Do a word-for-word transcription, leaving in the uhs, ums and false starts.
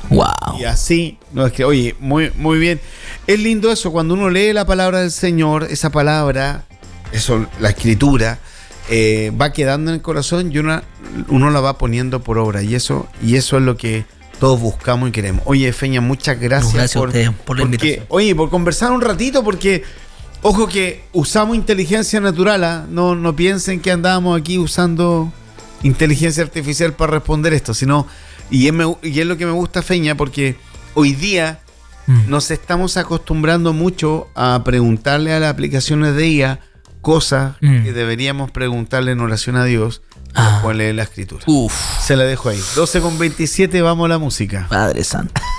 Wow. Y así, no es que, oye, muy, muy bien. Es lindo eso, cuando uno lee la palabra del Señor, esa palabra, eso, la escritura, eh, va quedando en el corazón y uno, uno la va poniendo por obra. Y eso, y eso es lo que todos buscamos y queremos. Oye, Feña, muchas gracias, no, gracias por, a ustedes por la porque, invitación. Oye, por conversar un ratito, porque, ojo que usamos inteligencia natural, ¿eh? no, no piensen que andábamos aquí usando inteligencia artificial para responder esto, sino, y es, me, y es lo que me gusta, Feña, porque hoy día mm. nos estamos acostumbrando mucho a preguntarle a las aplicaciones de I A cosas mm. que deberíamos preguntarle en oración a Dios. Ah. Cuál es la escritura. Uf. Se la dejo ahí. doce con veintisiete, vamos a la música. Padre Santo.